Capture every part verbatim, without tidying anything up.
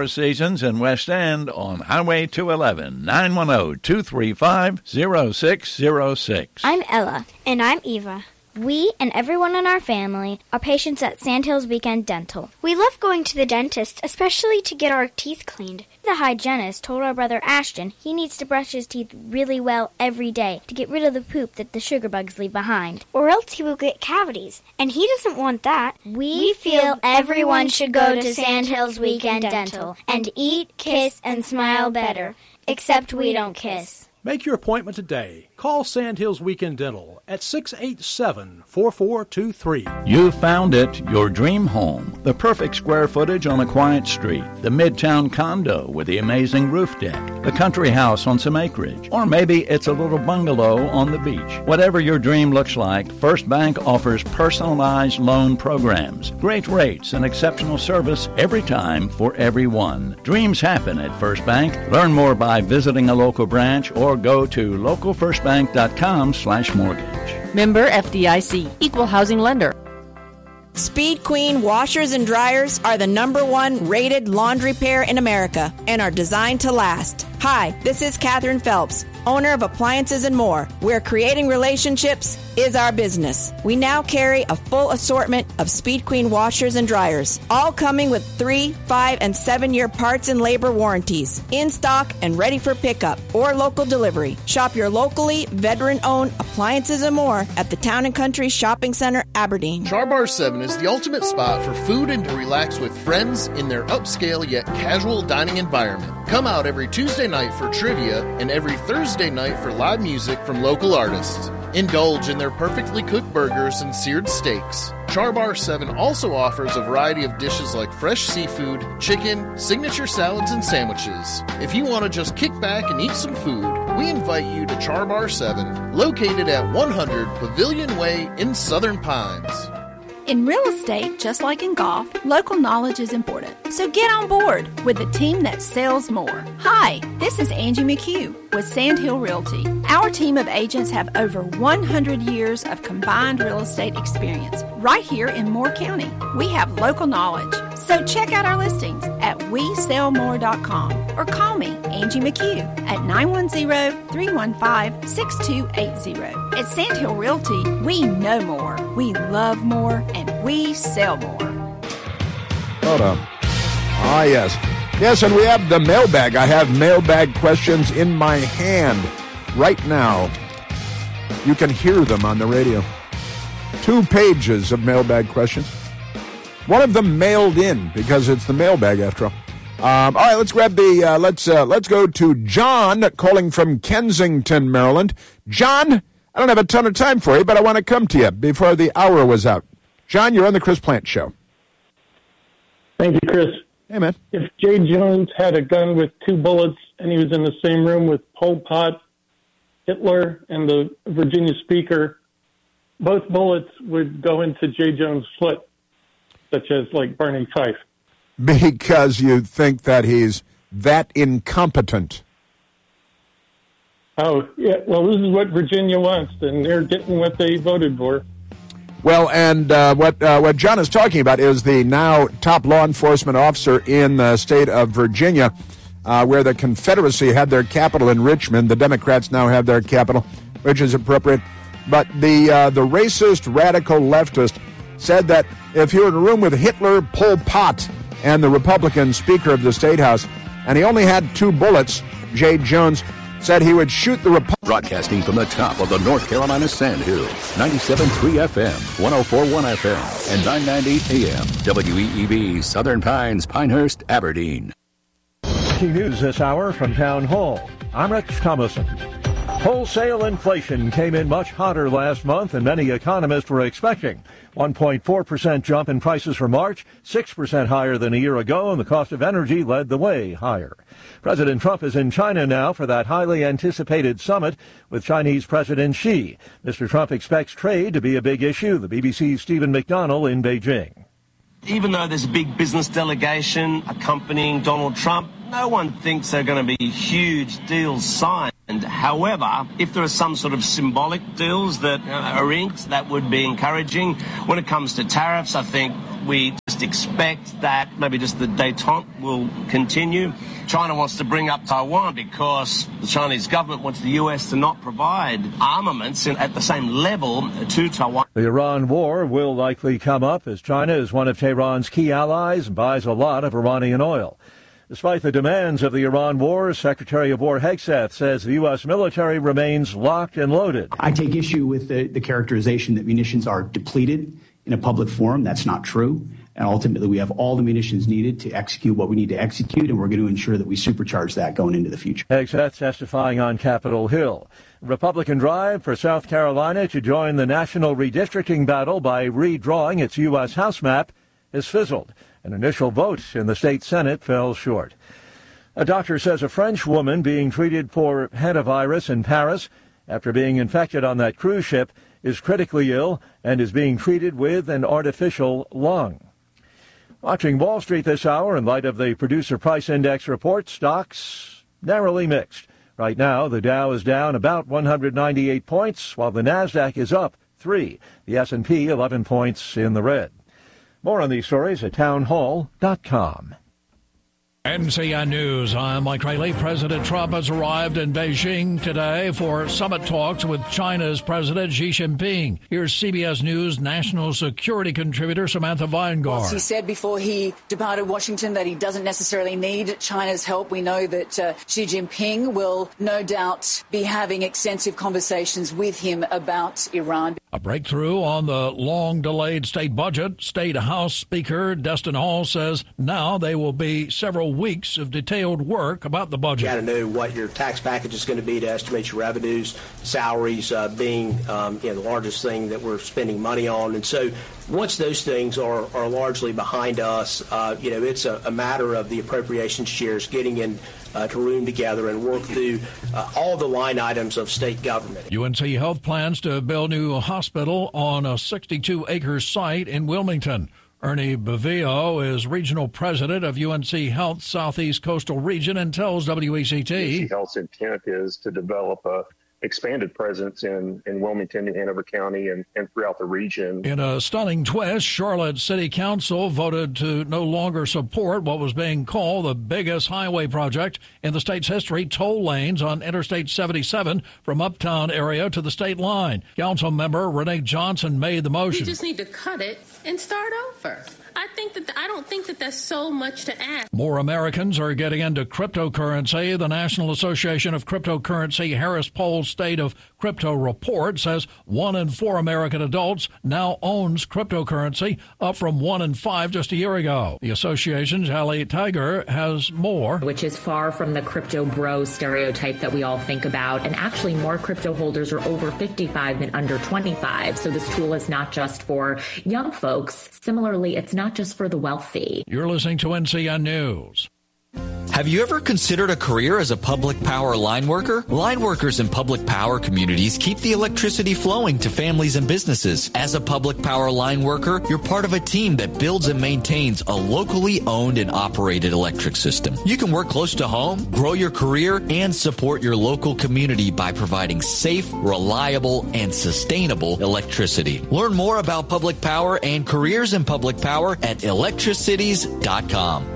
Four Seasons in West End on Highway two eleven, nine one zero, two three five, zero six zero six. I'm Ella. And I'm Eva. We and everyone in our family are patients at Sandhills Weekend Dental. We love going to the dentist, especially to get our teeth cleaned. The hygienist told our brother Ashton he needs to brush his teeth really well every day to get rid of the poop that the sugar bugs leave behind, or else he will get cavities, and he doesn't want that. We, we feel everyone should go to Sandhills Weekend Dental and eat, kiss, and smile better, except we don't kiss. Make your appointment today. Call Sandhills Weekend Dental at six eight seven, four four two three. You found it, your dream home. The perfect square footage on a quiet street. The Midtown condo with the amazing roof deck. The country house on some acreage. Or maybe it's a little bungalow on the beach. Whatever your dream looks like, First Bank offers personalized loan programs. Great rates and exceptional service every time for everyone. Dreams happen at First Bank. Learn more by visiting a local branch or go to local first bank dot com slash mortgage. Member F D I C, Equal Housing Lender. Speed Queen washers and dryers are the number one rated laundry pair in America and are designed to last. Hi, this is Katherine Phelps, owner of Appliances and More, where creating relationships is our business. We now carry a full assortment of Speed Queen washers and dryers, all coming with three, five, and seven-year parts and labor warranties, in stock and ready for pickup or local delivery. Shop your locally veteran-owned Appliances and More at the Town and Country Shopping Center, Aberdeen. Char Bar seven is the ultimate spot for food and to relax with friends in their upscale yet casual dining environment. Come out every Tuesday night for trivia and every Thursday night for live music from local artists. Indulge in their perfectly cooked burgers and seared steaks. Char Bar seven also offers a variety of dishes like fresh seafood, chicken, signature salads, and sandwiches. If you want to just kick back and eat some food, we invite you to Char Bar seven, located at one hundred Pavilion Way in Southern Pines. In real estate, just like in golf, local knowledge is important. So get on board with the team that sells more. Hi, this is Angie McHugh with Sandhill Realty. Our team of agents have over one hundred years of combined real estate experience right here in Moore County. We have local knowledge. So check out our listings at we sell more dot com or call me, Angie McHugh, at nine one zero, three one five, six two eight zero. At Sandhill Realty, we know more, we love more, and we sell more. Hold on. Ah, yes. Yes, and we have the mailbag. I have mailbag questions in my hand right now. You can hear them on the radio. Two pages of mailbag questions. One of them mailed in because it's the mailbag after all. Um, all right, let's grab the. Uh, let's uh, let's go to John calling from Kensington, Maryland. John, I don't have a ton of time for you, but I want to come to you before the hour was out. John, you're on the Chris Plant Show. Thank you, Chris. Hey, man. If Jay Jones had a gun with two bullets and he was in the same room with Pol Pot, Hitler, and the Virginia Speaker, both bullets would go into Jay Jones' foot, such as like Barney Fife. Because you think that he's that incompetent. Oh, yeah. Well, this is what Virginia wants, and they're getting what they voted for. Well, and uh, what uh, what John is talking about is the now top law enforcement officer in the state of Virginia, uh, where the Confederacy had their capital in Richmond. The Democrats now have their capital, which is appropriate. But the uh, the racist, radical leftist said that if you were in a room with Hitler, Pol Pot, and the Republican Speaker of the State House, and he only had two bullets, Jay Jones said he would shoot the Republican. Broadcasting from the top of the North Carolina Sandhills, ninety-seven point three F M, one oh four point one F M, and nine ninety A M, W E E B, Southern Pines, Pinehurst, Aberdeen. Breaking news this hour from Town Hall. I'm Rich Thomason. Wholesale inflation came in much hotter last month than many economists were expecting. one point four percent jump in prices for March, six percent higher than a year ago, and the cost of energy led the way higher. President Trump is in China now for that highly anticipated summit with Chinese President Xi. Mister Trump expects trade to be a big issue. The B B C's Stephen McDonnell in Beijing. Even though there's a big business delegation accompanying Donald Trump, no one thinks there are going to be huge deals signed. And however, if there are some sort of symbolic deals that are inked, that would be encouraging. When it comes to tariffs, I think we just expect that maybe just the détente will continue. China wants to bring up Taiwan because the Chinese government wants the U S to not provide armaments at the same level to Taiwan. The Iran war will likely come up as China is one of Tehran's key allies and buys a lot of Iranian oil. Despite the demands of the Iran war, Secretary of War Hegseth says the U S military remains locked and loaded. I take issue with the, the characterization that munitions are depleted in a public forum. That's not true. And ultimately, we have all the munitions needed to execute what we need to execute, and we're going to ensure that we supercharge that going into the future. Hegseth testifying on Capitol Hill. Republican drive for South Carolina to join the national redistricting battle by redrawing its U S House map has fizzled. An initial vote in the state Senate fell short. A doctor says a French woman being treated for hantavirus in Paris after being infected on that cruise ship is critically ill and is being treated with an artificial lung. Watching Wall Street this hour in light of the Producer Price Index report, stocks narrowly mixed. Right now, the Dow is down about one hundred ninety-eight points, while the Nasdaq is up three. The S and P eleven points in the red. More on these stories at townhall dot com. N C N News, I'm Mike Rayleigh. President Trump has arrived in Beijing today for summit talks with China's President Xi Jinping. Here's C B S News national security contributor Samantha Weingart. He said before he departed Washington that he doesn't necessarily need China's help. We know that uh, Xi Jinping will no doubt be having extensive conversations with him about Iran. A breakthrough on the long-delayed state budget. State House Speaker Destin Hall says now they will be several weeks of detailed work about the budget. You got to know what your tax package is going to be to estimate your revenues, salaries uh, being um, you know, the largest thing that we're spending money on. And so once those things are, are largely behind us, uh, you know, it's a, a matter of the appropriations chairs getting in Uh, to room together and work through uh, all the line items of state government. U N C Health plans to build a new hospital on a sixty-two acre site in Wilmington. Ernie Bavio is regional president of U N C Health Southeast Coastal Region and tells W E C T. U N C Health's intent is to develop a expanded presence in, in Wilmington and Hanover County and, and throughout the region. In a stunning twist, Charlotte City Council voted to no longer support what was being called the biggest highway project in the state's history, toll lanes on Interstate seventy-seven from Uptown area to the state line. Council member Renee Johnson made the motion. We just need to cut it and start over. I think that I don't think that that's so much to ask. More Americans are getting into cryptocurrency. The National Association of Cryptocurrency Harris Poll State of Crypto report says one in four American adults now owns cryptocurrency, up from one in five just a year ago. The association's Hallie Tiger has more. Which is far from the crypto bro stereotype that we all think about. And actually more crypto holders are over fifty-five than under twenty-five. So this tool is not just for young folks. Similarly, it's not just for the wealthy. You're listening to N C N News. Have you ever considered a career as a public power line worker? Line workers in public power communities keep the electricity flowing to families and businesses. As a public power line worker, you're part of a team that builds and maintains a locally owned and operated electric system. You can work close to home, grow your career, and support your local community by providing safe, reliable, and sustainable electricity. Learn more about public power and careers in public power at electricities dot com.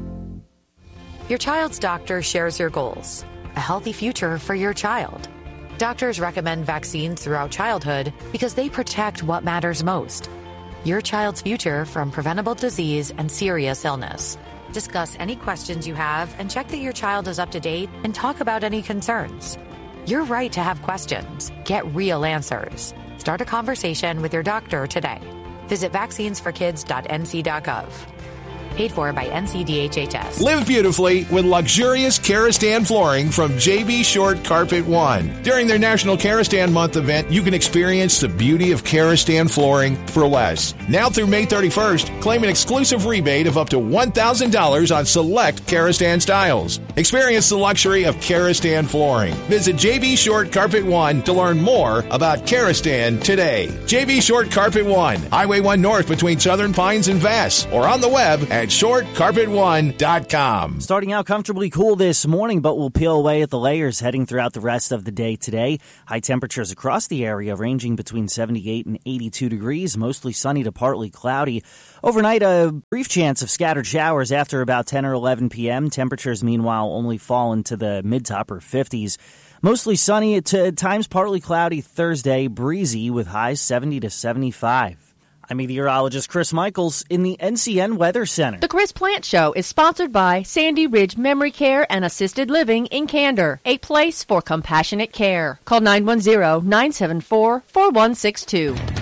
Your child's doctor shares your goals, a healthy future for your child. Doctors recommend vaccines throughout childhood because they protect what matters most, your child's future from preventable disease and serious illness. Discuss any questions you have and check that your child is up to date and talk about any concerns. You're right to have questions. Get real answers. Start a conversation with your doctor today. Visit vaccines for kids dot n c dot gov. Paid for by N C D H H S. Live beautifully with luxurious Karastan flooring from J B Short Carpet One. During their National Karastan Month event, you can experience the beauty of Karastan flooring for less. Now through May thirty-first, claim an exclusive rebate of up to one thousand dollars on select Karastan styles. Experience the luxury of Karastan flooring. Visit J B Short Carpet One to learn more about Karastan today. J B Short Carpet One, Highway one North between Southern Pines and Vass, or on the web at at short carpet one dot com. Starting out comfortably cool this morning, but we'll peel away at the layers heading throughout the rest of the day today. High temperatures across the area ranging between seventy-eight and eighty-two degrees, mostly sunny to partly cloudy. Overnight, a brief chance of scattered showers after about ten or eleven p.m. Temperatures, meanwhile, only fall into the mid to upper fifties. Mostly sunny, at times partly cloudy Thursday, breezy with highs seventy to seventy-five. I'm meteorologist Chris Michaels in the N C N Weather Center. The Chris Plant Show is sponsored by Sandy Ridge Memory Care and Assisted Living in Candor, a place for compassionate care. Call nine one zero, nine seven four, four one six two.